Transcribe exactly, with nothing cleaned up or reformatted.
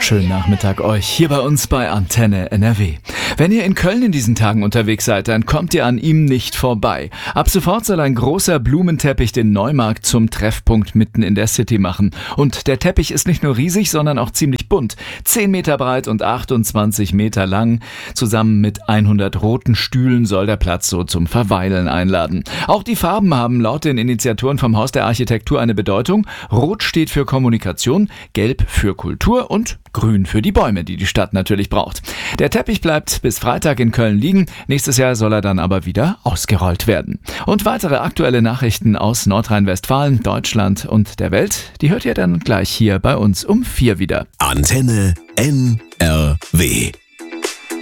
Schönen Nachmittag euch hier bei uns bei Antenne N R W. Wenn ihr in Köln in diesen Tagen unterwegs seid, dann kommt ihr an ihm nicht vorbei. Ab sofort soll ein großer Blumenteppich den Neumarkt zum Treffpunkt mitten in der City machen. Und der Teppich ist nicht nur riesig, sondern auch ziemlich bunt. zehn Meter breit und achtundzwanzig Meter lang. Zusammen mit hundert roten Stühlen soll der Platz so zum Verweilen einladen. Auch die Farben haben laut den Initiatoren vom Haus der Architektur eine Bedeutung. Rot steht für Kommunikation, Gelb für Kultur und Grün für die Bäume, die die Stadt natürlich braucht. Der Teppich bleibt bis Freitag in Köln liegen. Nächstes Jahr soll er dann aber wieder ausgerollt werden. Und weitere aktuelle Nachrichten aus Nordrhein-Westfalen, Deutschland und der Welt, die hört ihr dann gleich hier bei uns um vier wieder. Antenne N R W